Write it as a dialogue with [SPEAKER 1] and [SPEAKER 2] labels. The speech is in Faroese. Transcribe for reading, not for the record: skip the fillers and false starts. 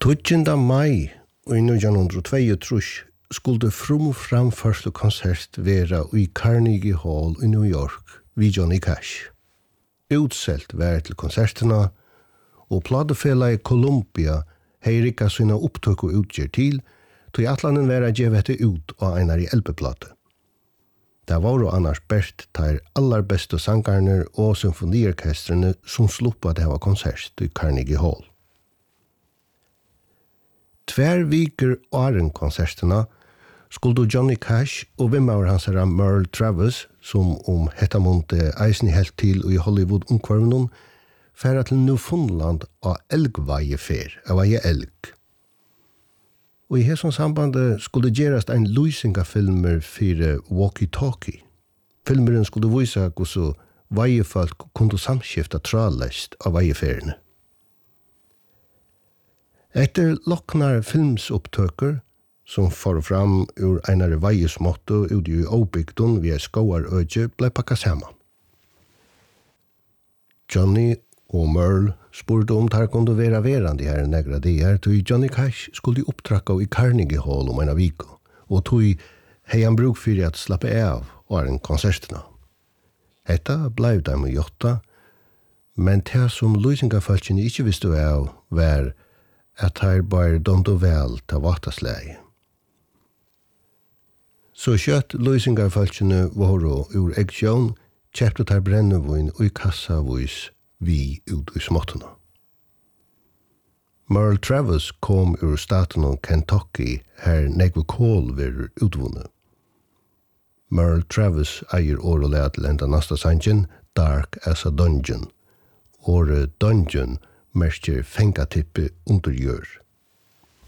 [SPEAKER 1] 12. mai i 1922 skulle framførslekonsert være i Carnegie Hall i New York ved Johnny Cash. Utselt var til konserterna, og platefelaget Columbia heirika sina opptøk og utgjør til, tog atlanen være gjevete ut av einar i LP-plate. Det var jo annars best tar aller beste sangarner og symfoniorkestrene som sluppa det var konsert i Carnegie Hall. 2 viker åren konserterna skulle Johnny Cash og vimmaur hans herra Merle Travis, som hetamonte eisen helt til i Hollywood-ungkvarvenon, færa til Newfoundland av elgvajefer, av eie elg. Og i hesson sambandet skulle gerast ein luisingafilmer for walkie-talkie. Filmeren skulle vise hvordan vajefolk kunne samskifta tralest av vajeferene. Etter loknar filmsopptøker, som får fram ur einare vajesmåtto ut i obygdon via skåarøgje, blei pakka saman. Johnny og Merle spurte tar kunde vera verandi her negra dier, tog Johnny Cash skulle opptrakka i Carnegie Hall eina viko, og tog hei han bruk fyrir at slappe av åren konserterna. Hetta blei dem i 8, men det som luisingafalkene ikkje visste av var at her bare dondo vel ta vatasleie. Så kjøtt luisingafalkene våro ur eggsjån, kjepte tar brennevåin og i kassavois vi ut i småttena. Merle Travis kom ur staten av Kentucky, her negve kål ver utvunnet. Merle Travis eier året til enda nasta sangen, Dark as a Dungeon. Året Dungeon merker fengatippe undergjør.